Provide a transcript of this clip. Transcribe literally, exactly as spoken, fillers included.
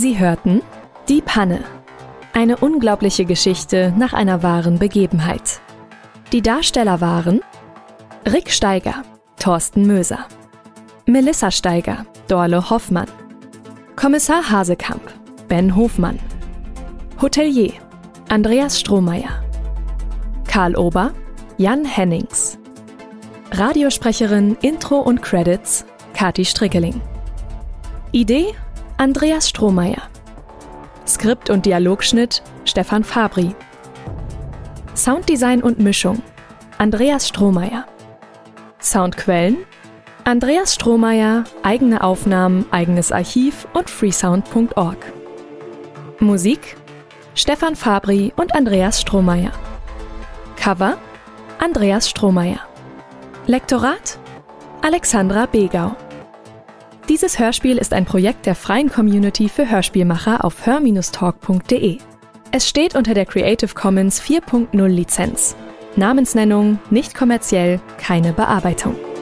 Sie hörten Die Panne. Eine unglaubliche Geschichte nach einer wahren Begebenheit. Die Darsteller waren Rick Steiger, Thorsten Möser, Melissa Steiger, Dorle Hoffmann, Kommissar Hasekamp, Ben Hofmann, Hotelier, Andreas Strohmeier, Karl Ober, Jan Hennings, Radiosprecherin, Intro und Credits, Kati Strickeling. Idee, Andreas Strohmeier. Skript und Dialogschnitt, Stefan Fabri. Sounddesign und Mischung, Andreas Strohmeier. Soundquellen, Andreas Strohmeier, eigene Aufnahmen, eigenes Archiv und freesound punkt org. Musik, Stefan Fabri und Andreas Strohmeier. Cover, Andreas Strohmeier. Lektorat, Alexandra Begau. Dieses Hörspiel ist ein Projekt der freien Community für Hörspielmacher auf hör Bindestrich talk punkt de. Es steht unter der Creative Commons vier Punkt null Lizenz. Namensnennung, nicht kommerziell, keine Bearbeitung.